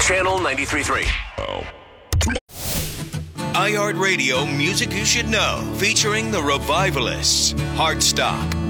Channel 93.3. iHeartRadio Music You Should Know, featuring the Revivalists, Heartstop,